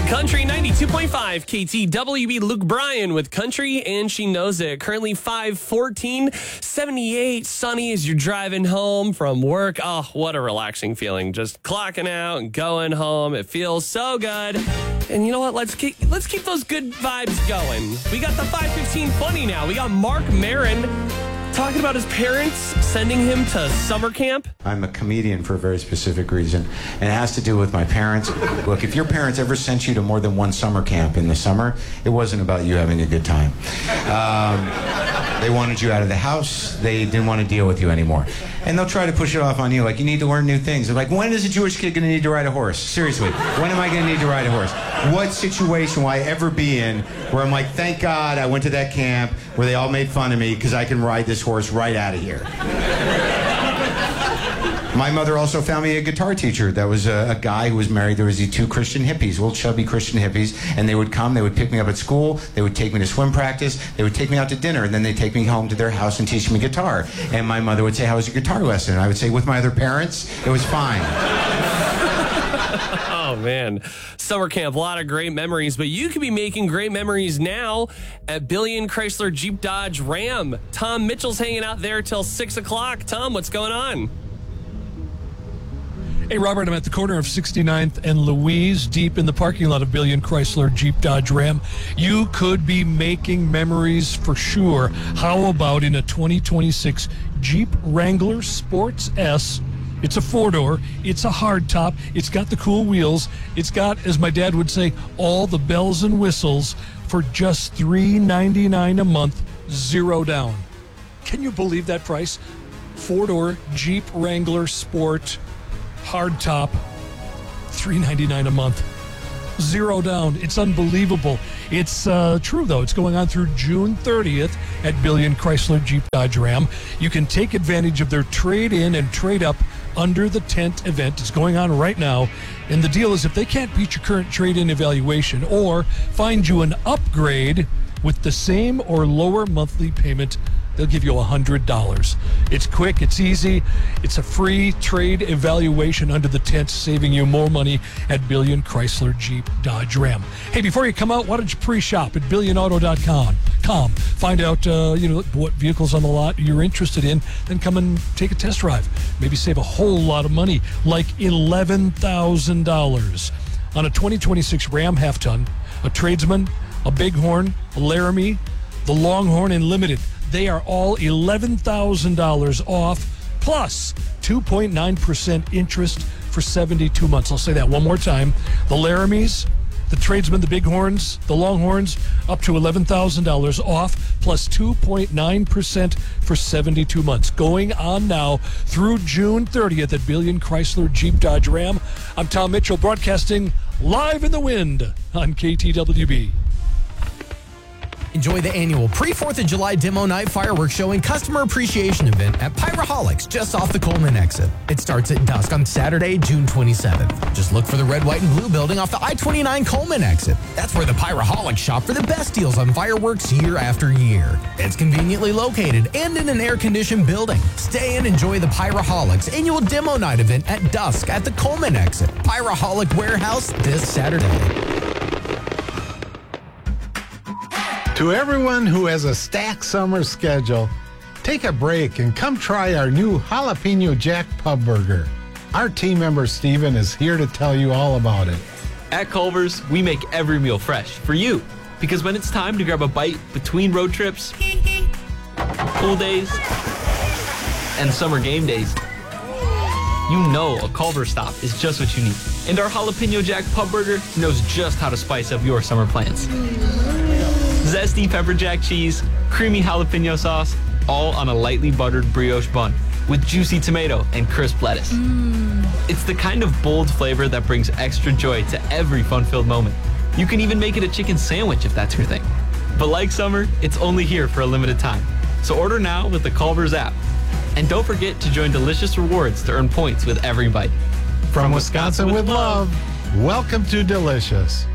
Country 92.5 KTWB. Luke Bryan with Country, and she knows it. Currently 5:14, 78, sunny as you're driving home from work. Oh, what a relaxing feeling. Just clocking out and going home. It feels so good. And you know what? Let's keep those good vibes going. We got the 5:15 funny now. We got Mark Maron talking about his parents sending him to summer camp. I'm a comedian for a very specific reason, and it has to do with my parents. Look, if your parents ever sent you to more than one summer camp in the summer, it wasn't about you having a good time. They wanted you out of the house. They didn't want to deal with you anymore. And they'll try to push it off on you, like, you need to learn new things. They're like, when is a Jewish kid going to need to ride a horse? Seriously, when am I going to need to ride a horse? What situation will I ever be in where I'm like, thank God I went to that camp where they all made fun of me because I can ride this horse right out of here. My mother also found me a guitar teacher. That was a guy who was married. There was these two Christian hippies, little chubby Christian hippies, and they would come, they would pick me up at school, they would take me to swim practice, they would take me out to dinner, and then they'd take me home to their house and teach me guitar. And my mother would say, how was your guitar lesson? And I would say, with my other parents, it was fine. Oh, man. Summer camp, a lot of great memories, but you could be making great memories now at Billion Chrysler Jeep Dodge Ram. Tom Mitchell's hanging out there till 6 o'clock. Tom, what's going on? Hey, Robert, I'm at the corner of 69th and Louise, deep in the parking lot of Billion Chrysler Jeep Dodge Ram. You could be making memories for sure. How about in a 2026 Jeep Wrangler Sports S? It's a four-door. It's a hardtop. It's got the cool wheels. It's got, as my dad would say, all the bells and whistles for just $399 a month, zero down. Can you believe that price? Four-door Jeep Wrangler Sport hardtop, $399 a month, zero down. It's unbelievable. It's true, though. It's going on through June 30th at Billion Chrysler Jeep Dodge Ram. You can take advantage of their trade-in and trade-up under the tent event. It's going on right now. And the deal is, if they can't beat your current trade-in evaluation or find you an upgrade with the same or lower monthly payment, they'll give you $100. It's quick, it's easy, it's a free trade evaluation under the tent, saving you more money at Billion Chrysler Jeep Dodge Ram. Hey, before you come out, why don't you pre-shop at billionauto.com? Find out what vehicles on the lot you're interested in, then come and take a test drive. Maybe save a whole lot of money, like $11,000 on a 2026 Ram half-ton, a Tradesman, a Bighorn, a Laramie, the Longhorn, and Limited. They are all $11,000 off, plus 2.9% interest for 72 months. I'll say that one more time. The Laramies, the Tradesmen, the Bighorns, the Longhorns, up to $11,000 off, plus 2.9% for 72 months. Going on now through June 30th at Billion Chrysler Jeep Dodge Ram. I'm Tom Mitchell, broadcasting live in the wind on KTWB. Enjoy the annual pre-4th of July demo night fireworks show and customer appreciation event at Pyraholics just off the Coleman exit. It starts at dusk on Saturday, June 27th. Just look for the red, white, and blue building off the I-29 Coleman exit. That's where the Pyraholics shop for the best deals on fireworks year after year. It's conveniently located and in an air-conditioned building. Stay and enjoy the Pyraholics annual demo night event at dusk at the Coleman exit. Pyraholic Warehouse this Saturday. To everyone who has a stacked summer schedule, take a break and come try our new Jalapeno Jack Pub Burger. Our team member Steven is here to tell you all about it. At Culver's, we make every meal fresh for you. Because when it's time to grab a bite between road trips, pool days, and summer game days, you know a Culver's stop is just what you need. And our Jalapeno Jack Pub Burger knows just how to spice up your summer plans. Zesty pepper jack cheese, creamy jalapeno sauce, all on a lightly buttered brioche bun with juicy tomato and crisp lettuce. It's the kind of bold flavor that brings extra joy to every fun-filled moment. You can even make it a chicken sandwich if that's your thing. But like summer, it's only here for a limited time. So order now with the Culver's app. And don't forget to join Delicious Rewards to earn points with every bite. From Wisconsin with love, welcome to Delicious.